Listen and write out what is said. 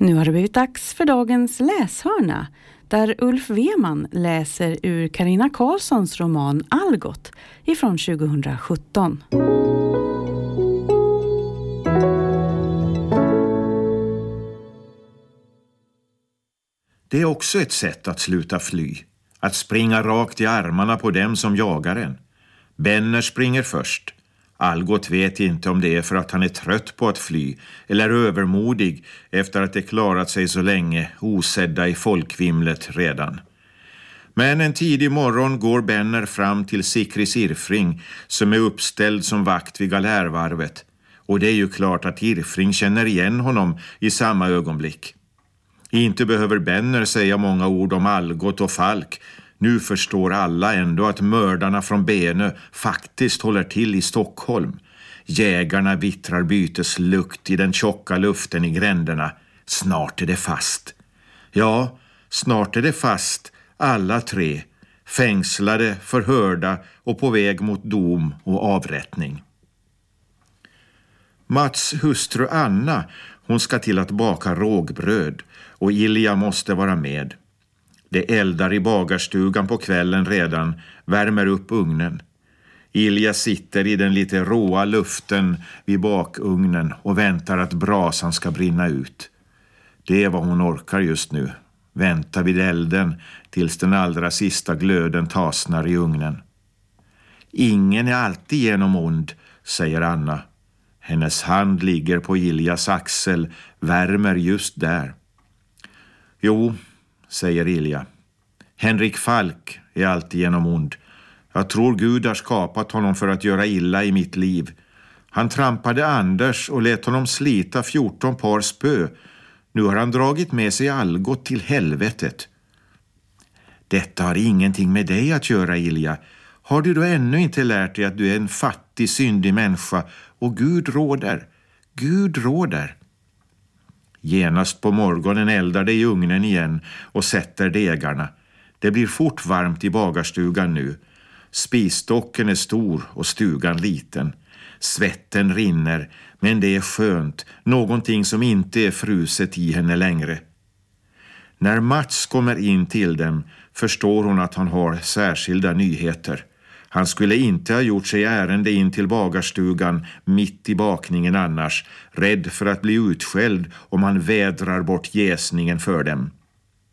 Nu har det blivit dags för dagens läshörna, där Ulf Weman läser ur Carina Karlssons roman Algot ifrån 2017. Det är också ett sätt att sluta fly, att springa rakt i armarna på dem som jagar en. Benner springer först. Algot vet inte om det är för att han är trött på att fly eller övermodig efter att det klarat sig så länge osedda i folkvimlet redan. Men en tidig morgon går Benner fram till Sikris Irfring som är uppställd som vakt vid galärvarvet. Och det är ju klart att Irfring känner igen honom i samma ögonblick. Inte behöver Benner säga många ord om Algot och Falk. Nu förstår alla ändå att mördarna från Benö faktiskt håller till i Stockholm. Jägarna vittrar byteslukt i den tjocka luften i gränderna. Snart är det fast. Ja, snart är det fast, alla tre. Fängslade, förhörda och på väg mot dom och avrättning. Mats hustru Anna, hon ska till att baka rågbröd och Ilja måste vara med. Det eldar i bagarstugan på kvällen redan, värmer upp ugnen. Ilja sitter i den lite råa luften vid bakugnen och väntar att brasan ska brinna ut. Det är vad hon orkar just nu. Vänta vid elden tills den allra sista glöden tasnar i ugnen. Ingen är alltid genom ond, säger Anna. Hennes hand ligger på Iljas axel, värmer just där. Jo, säger Ilja. Henrik Falk är alltid genom ond. Jag tror Gud har skapat honom för att göra illa i mitt liv. Han trampade Anders och lät honom slita 14 par spö. Nu har han dragit med sig Algot till helvetet. Detta har ingenting med dig att göra, Ilja. Har du då ännu inte lärt dig att du är en fattig, syndig människa och Gud råder? Gud råder. Genast på morgonen eldar det i ugnen igen och sätter degarna. Det blir fort varmt i bagarstugan nu. Spisstocken är stor och stugan liten. Svetten rinner, men det är skönt. Någonting som inte är fruset i henne längre. När Mats kommer in till dem förstår hon att han har särskilda nyheter. Han skulle inte ha gjort sig ärende in till bagarstugan mitt i bakningen annars, rädd för att bli utskälld om han vädrar bort jäsningen för dem.